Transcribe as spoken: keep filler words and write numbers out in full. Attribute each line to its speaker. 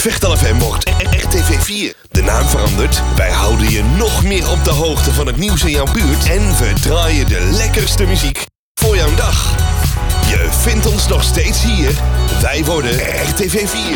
Speaker 1: Vechtal F M wordt R T V vier. De naam verandert, wij houden je nog meer op de hoogte van het nieuws in jouw buurt en we draaien de lekkerste muziek voor jouw dag. Je vindt ons nog steeds hier. Wij worden R T V vier.